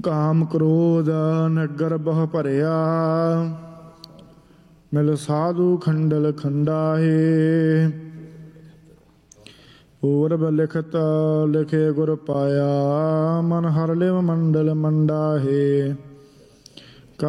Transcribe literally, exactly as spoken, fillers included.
ਕਾਮ ਕ੍ਰੋਧ ਨਗਰ ਬਹੁ ਭਰਿਆ, ਮਿਲ ਸਾਧੂ ਖੰਡਲ ਖੰਡਾਹੇ। ਪੂਰਬ ਲਿਖਤ ਲਿਖੇ ਗੁਰ ਪਾਇਆ, ਮਨ ਹਰ ਲਿਵ ਮੰਡਲ ਮੰਡਾਹੇ।